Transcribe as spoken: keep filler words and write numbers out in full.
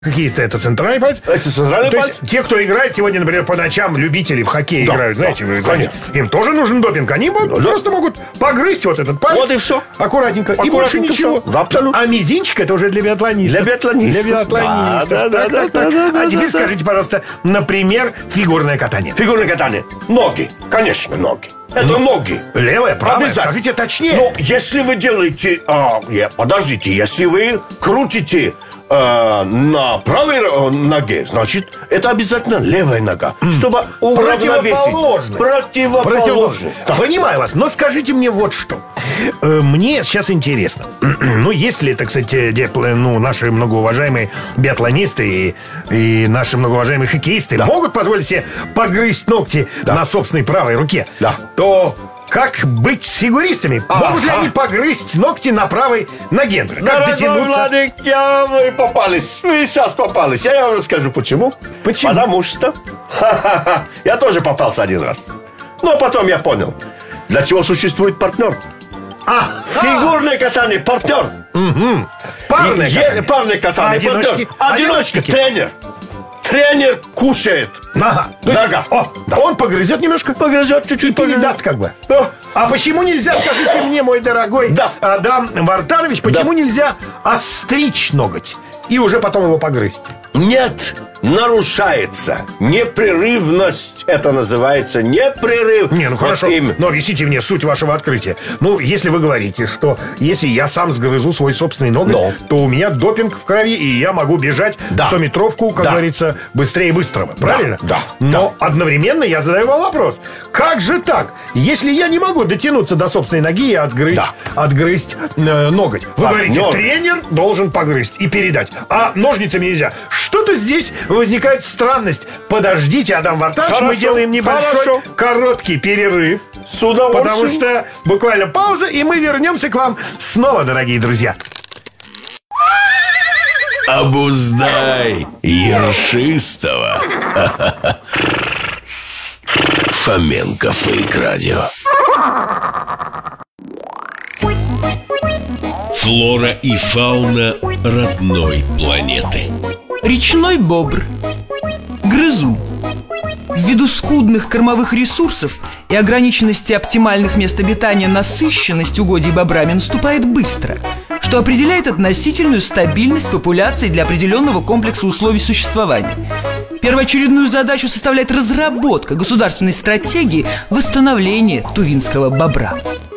Хоккеисты — это центральный палец. Это центральный То палец. есть те, кто играет сегодня, например, по ночам, любители в хоккей Да, играют, да, знаете, вы, конечно. им тоже нужен допинг. Они могут, Да. просто могут погрызть вот этот палец. Вот и все. Аккуратненько. И больше Аккуратненько ничего. всё. Да, абсолютно. А мизинчик — это уже для биатлонистов. Для биатлонистов. Для биатлонистов. Да, да, Так, да, так, да, так. да, да, А теперь да, да. скажите, пожалуйста, например, фигурное катание. Фигурное катание. Ноги. Конечно, ноги. Это ноги. Левое, правое? Обязательно. Скажите точнее. Ну, если вы делаете... а, я- подождите, если вы крутите э, на правой э, ноге, значит, это обязательно левая нога. Чтобы уравновесить. Противоположность. Противоположность. Да. Понимаю вас, но скажите мне вот что. Э, Мне сейчас интересно. Ну, если, так сказать, э, диапл- ну, наши многоуважаемые биатлонисты и, и наши многоуважаемые хоккеисты Да. могут позволить себе погрызть ногти Да. на собственной правой руке, Да. то как быть с фигуристами? Могут ли Ага. они погрызть ногти на правой ноге? Как Дорогой дотянуться? Владик, я, вы попались. Вы сейчас попались. Я вам расскажу, почему. Почему? Потому что ха-ха-ха, я тоже попался один раз. Но потом я понял, для чего существует партнер. А, Фигурное катание, партнер. парное Е- катание. Парное катание, А одиночки? партнер. Одиночки, Одиночки. тренер. Тренер кушает. Ага. То есть- Нога. О, да. Он погрызет немножко. Погрызет чуть-чуть, Передаст как бы. Да. А почему нельзя, скажите мне, мой дорогой Да. Адам Вартанович, почему Да. нельзя остричь ноготь и уже потом его погрызть? Нет, нарушается непрерывность. Это называется непрерыв. Не, ну Вот хорошо, именно. но объясните мне суть вашего открытия. Ну, если вы говорите, что если я сам сгрызу свой собственный ноготь, Но. то у меня допинг в крови, и я могу бежать Да. стометровку, как Да. говорится, быстрее быстрого. Правильно? да, Но одновременно я задаю вам вопрос. Как же так? Если я не могу дотянуться до собственной ноги и отгрызть, Да. отгрызть э, ноготь. Вы Партнер. говорите, тренер должен погрызть и передать, а ножницами нельзя. Что-то здесь возникает странность. Подождите, Адам Вартанович, мы Хорошо, делаем небольшой хорошо. короткий перерыв. С удовольствием. Потому что буквально пауза, и мы вернемся к вам снова, дорогие друзья. Обуздай ершистого. Фоменко Фейк Радио. Флора и фауна родной планеты. Речной бобр. Грызун. Ввиду скудных кормовых ресурсов и ограниченности оптимальных мест обитания, насыщенность угодий бобрами наступает быстро, что определяет относительную стабильность популяции для определенного комплекса условий существования. Первоочередную задачу составляет разработка государственной стратегии восстановления тувинского бобра.